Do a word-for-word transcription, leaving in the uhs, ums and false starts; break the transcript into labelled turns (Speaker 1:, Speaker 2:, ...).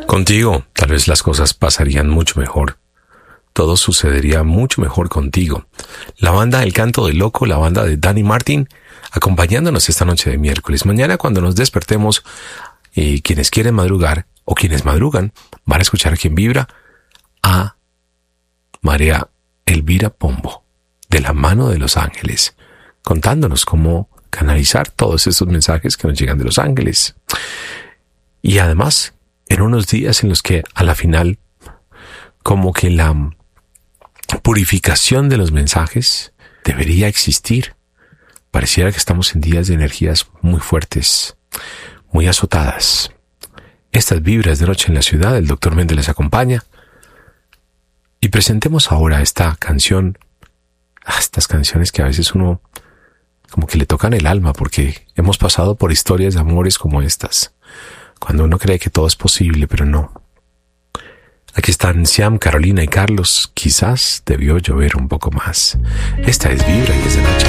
Speaker 1: Contigo, tal vez las cosas pasarían mucho mejor. Todo sucedería mucho mejor contigo. La banda El Canto del Loco, la banda de Danny Martin, acompañándonos esta noche de miércoles. Mañana cuando nos despertemos, eh, quienes quieren madrugar o quienes madrugan, van a escuchar quien vibra a María Elvira Pombo, de la mano de Los Ángeles, contándonos cómo canalizar todos esos mensajes que nos llegan de Los Ángeles. Y además, en unos días en los que a la final, como que la purificación de los mensajes debería existir. Pareciera que estamos en días de energías muy fuertes, muy azotadas. Estas vibras de Noche en la Ciudad, el doctor Méndez les acompaña. Y presentemos ahora esta canción, estas canciones que a veces uno como que le tocan el alma, porque hemos pasado por historias de amores como estas, cuando uno cree que todo es posible, pero no. Aquí están Siam, Carolina y Carlos. Quizás debió llover un poco más. Esta es Vibra y es de noche.